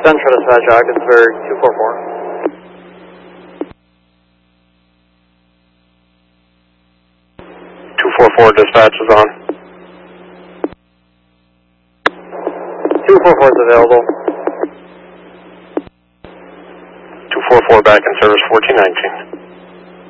Central Dispatch, Ogdensburg 244. 244 dispatch is on. 244 is available. 244 back in service 1419.